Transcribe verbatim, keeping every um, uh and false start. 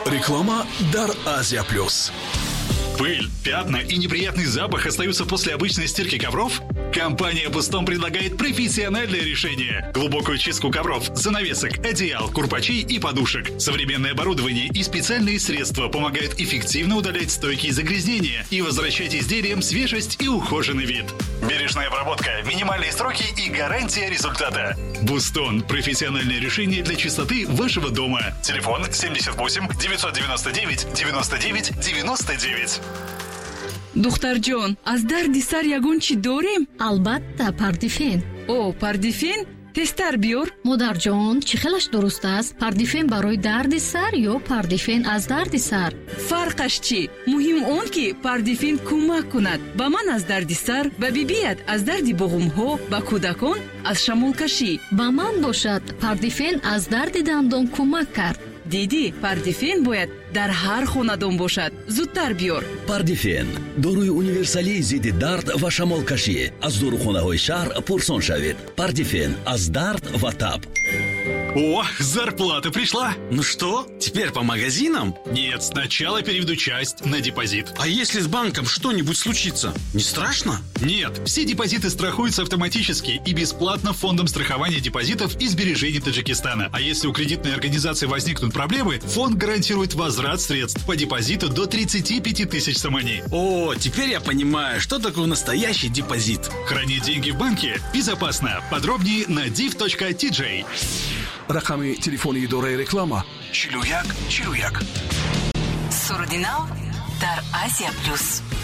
Реклама «Дар Азия Плюс». Пыль, пятна и неприятный запах остаются после обычной стирки ковров? Компания Бустон предлагает профессиональное решение. Глубокую чистку ковров, занавесок, одеял, курпачей и подушек. Современное оборудование и специальные средства помогают эффективно удалять стойкие загрязнения и возвращать изделиям свежесть и ухоженный вид. Бережная обработка, минимальные сроки и гарантия результата. Бустон – профессиональное решение для чистоты вашего дома. Телефон семьдесят восемь девятьсот девяносто девять девяносто девять девяносто девять. духтарҷон, аз дарди сар ягон чӣ дорем? албатта, пардифен. О, пардифен? тезтар биёр. модарҷон, чӣ хелаш дуруст аст? Пардифен барои дарди сар ё пардифен аз дарди сар? фарқаш чӣ? муҳим он ки пардифен кӯмак кунад ба ман аз дарди сар, ба бибият аз дарди буғумҳо, ба кӯдакон аз шамолкашӣ. ба ман бошад, пардифен аз дарди дандон кӯмак кард. диди, пардифен бояд дар ҳар хонадон бошад. зудтар биёр. пардифен доруи универсалии зидди дард ва шамолкашӣ аз дорухонаҳои шаҳр пурсон шавед. Пардифен аз дард ва таб. О, зарплата пришла. Ну что, теперь по магазинам? Нет, сначала переведу часть на депозит. А если с банком что-нибудь случится, не страшно? Нет, все депозиты страхуются автоматически и бесплатно фондом страхования депозитов и сбережений Таджикистана. А если у кредитной организации возникнут проблемы, фонд гарантирует возврат средств по депозиту до тридцати пяти тысяч сомани. О, теперь я понимаю, что такое настоящий депозит. Хранить деньги в банке безопасно. Подробнее на див точка ти джей. рақами телефони идораи реклама чилу як чилу як. Сурдинал дар Азия Плюс.